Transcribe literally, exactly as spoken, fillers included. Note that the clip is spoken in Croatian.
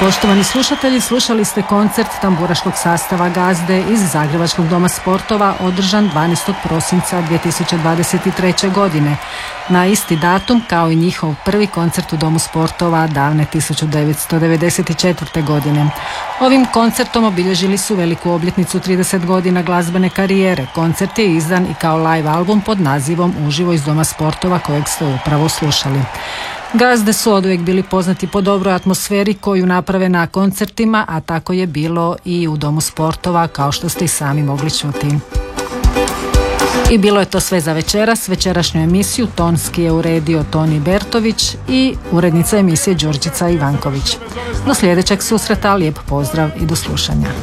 Poštovani slušatelji, slušali ste koncert tamburaškog sastava Gazde iz Zagrebačkog doma sportova održan dvanaestog prosinca dvije tisuće dvadeset treće. godine. Na isti datum kao i njihov prvi koncert u Domu sportova davne tisuću devetsto devedeset četvrte. godine. Ovim koncertom obilježili su veliku obljetnicu trideset godina glazbene karijere. Koncert je izdan i kao live album pod nazivom Uživo iz Doma sportova kojeg ste upravo slušali. Gazde su oduvijek bili poznati po dobroj atmosferi koju naprave na koncertima, a tako je bilo i u Domu sportova, kao što ste i sami mogli čuti. I bilo je to sve za večeras. Večerašnju emisiju tonski je uredio Toni Bertović i urednica emisije Đurđica Ivanković. Do sljedećeg susreta, lijep pozdrav i do slušanja.